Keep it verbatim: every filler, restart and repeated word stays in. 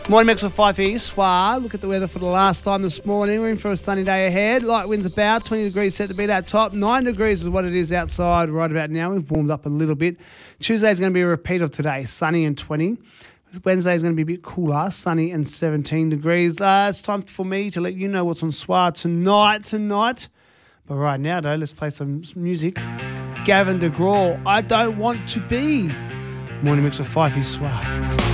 Morning mix with five here, Swar. Look at the weather for the last time this morning. We're in for a sunny day ahead. Light winds about, twenty degrees set to be that top. nine degrees is what it is outside right about now. We've warmed up a little bit. Tuesday's going to be a repeat of today, sunny and twenty. Wednesday's going to be a bit cooler, sunny and seventeen degrees. Uh, it's time for me to let you know what's on Swar tonight, tonight. But right now, though, let's play some music. Gavin DeGraw, I Don't Want to Be. Morning mix with five here, Swar.